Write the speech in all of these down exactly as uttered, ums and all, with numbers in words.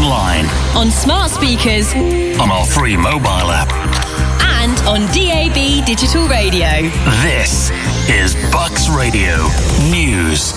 online, on smart speakers, on our free mobile app, and on D A B digital radio. This is Bucks Radio News.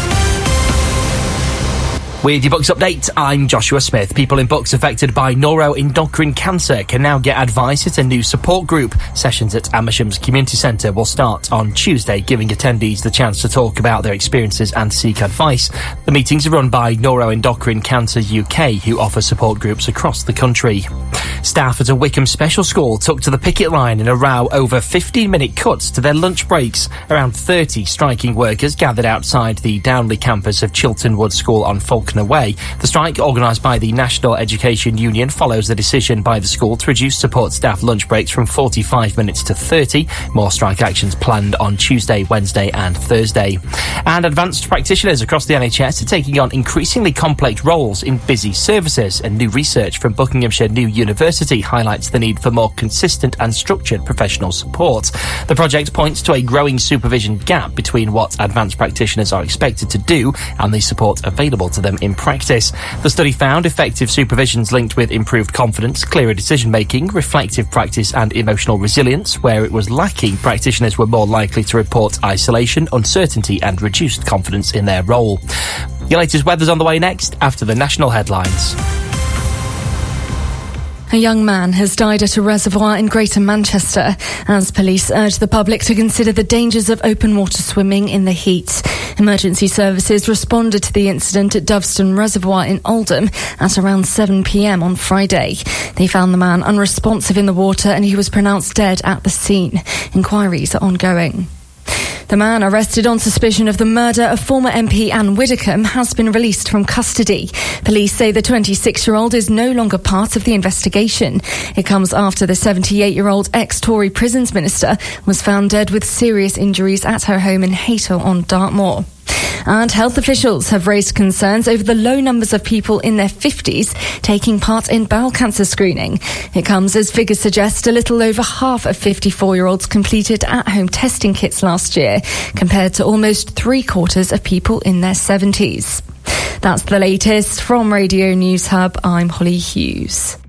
With your Bucks update, I'm Joshua Smith. People in Bucks affected by neuroendocrine cancer can now get advice at a new support group. Sessions at Amersham's Community Centre will start on Tuesday, giving attendees the chance to talk about their experiences and seek advice. The meetings are run by Neuroendocrine Cancer U K, who offer support groups across the country. Staff at a Wickham special school took to the picket line in a row over fifteen-minute cuts to their lunch breaks. Around thirty striking workers gathered outside the Downley campus of Chilton Wood School on Falconer Way. The strike, organised by the National Education Union, follows the decision by the school to reduce support staff lunch breaks from forty-five minutes to thirty. More strike actions planned on Tuesday, Wednesday and Thursday. And advanced practitioners across the N H S are taking on increasingly complex roles in busy services, and new research from Buckinghamshire New University highlights the need for more consistent and structured professional support. The project points to a growing supervision gap between what advanced practitioners are expected to do and the support available to them in practice. The study found effective supervisions linked with improved confidence, clearer decision-making, reflective practice and emotional resilience. Where it was lacking, practitioners were more likely to report isolation, uncertainty and reduced confidence in their role. Your latest weather's on the way next, after the national headlines. A young man has died at a reservoir in Greater Manchester as police urge the public to consider the dangers of open water swimming in the heat. Emergency services responded to the incident at Doveston Reservoir in Oldham at around seven p.m. on Friday. They found the man unresponsive in the water and he was pronounced dead at the scene. Inquiries are ongoing. The man arrested on suspicion of the murder of former M P Anne Widdecombe has been released from custody. Police say the twenty-six-year-old is no longer part of the investigation. It comes after the seventy-eight-year-old ex-Tory prisons minister was found dead with serious injuries at her home in Haytel on Dartmoor. And health officials have raised concerns over the low numbers of people in their fifties taking part in bowel cancer screening. It comes as figures suggest a little over half of fifty-four-year-olds completed at-home testing kits last year, compared to almost three-quarters of people in their seventies. That's the latest from Radio News Hub. I'm Holly Hughes.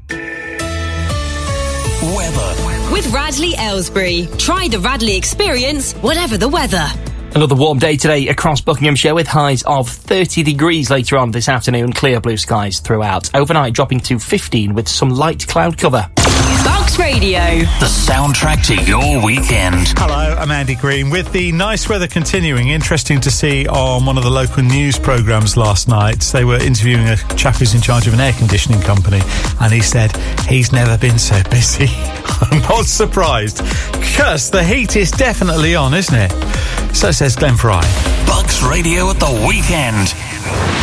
Weather. With Radley Aylesbury. Try the Radley experience, whatever the weather. Another warm day today across Buckinghamshire with highs of thirty degrees later on this afternoon. Clear blue skies throughout. Overnight dropping to fifteen with some light cloud cover. Bucks Radio. The soundtrack to your weekend. Hello, I'm Andy Green. With the nice weather continuing, interesting to see on one of the local news programmes last night, they were interviewing a chap who's in charge of an air conditioning company, and he said he's never been so busy. I'm not surprised, because the heat is definitely on, isn't it? So says Glenn Fry. Bucks Radio at the weekend.